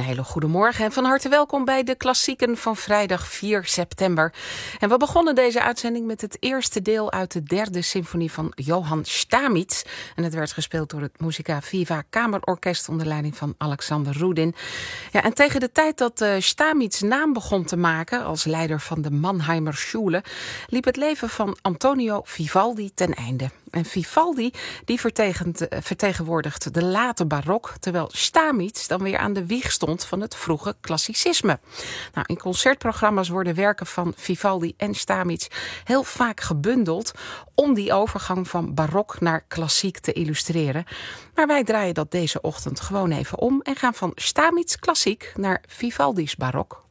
hele goede morgen en van harte welkom bij de klassieken van vrijdag 4 september. En we begonnen deze uitzending met het eerste deel uit de derde symfonie van Johann Stamitz. En het werd gespeeld door het Musica Viva Kamerorkest onder leiding van Alexander Rudin. Ja, en tegen de tijd dat Stamitz naam begon te maken als leider van de Mannheimer Schule, liep het leven van Antonio Vivaldi ten einde. En Vivaldi die vertegenwoordigt de late barok, terwijl Stamitz dan weer aan de wieg stond van het vroege klassicisme. Nou, in concertprogramma's worden werken van Vivaldi en Stamitz heel vaak gebundeld om die overgang van barok naar klassiek te illustreren. Maar wij draaien dat deze ochtend gewoon even om en gaan van Stamitz klassiek naar Vivaldi's barok.